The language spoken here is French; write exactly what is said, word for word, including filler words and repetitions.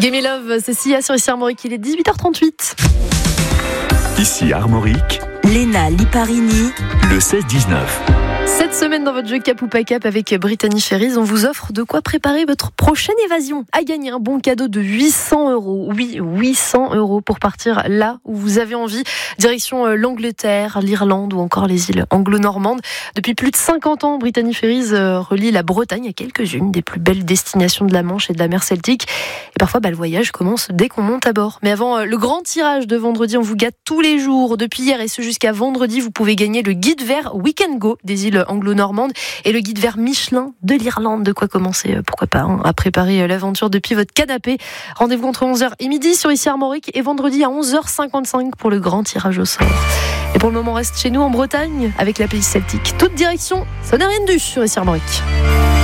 Game Love, c'est Sia sur ici Armorique, il est dix-huit heures trente-huit. Ici Armorique, Léna Liparini, le seize dix-neuf. Cette semaine dans votre jeu Cap ou pas Cap avec Brittany Ferries, on vous offre de quoi préparer votre prochaine évasion. À gagner un bon cadeau de huit cents euros. Oui, huit cents euros pour partir là où vous avez envie. Direction l'Angleterre, l'Irlande ou encore les îles anglo-normandes. Depuis plus de cinquante ans, Brittany Ferries relie la Bretagne à quelques-unes des plus belles destinations de la Manche et de la mer Celtique. Et parfois, bah, le voyage commence dès qu'on monte à bord. Mais avant le grand tirage de vendredi, on vous gâte tous les jours. Depuis hier et ce jusqu'à vendredi, vous pouvez gagner le guide vert Weekend Go des îles anglo-normande et le guide vert Michelin de l'Irlande. De quoi commencer, pourquoi pas, hein, à préparer l'aventure depuis votre canapé. Rendez-vous entre onze heures et midi sur ici Armorique et vendredi à onze heures cinquante-cinq pour le grand tirage au sort. Et pour le moment, reste chez nous en Bretagne avec la playlist celtique. Toute direction, ça n'est rien de dû sur ici Armorique.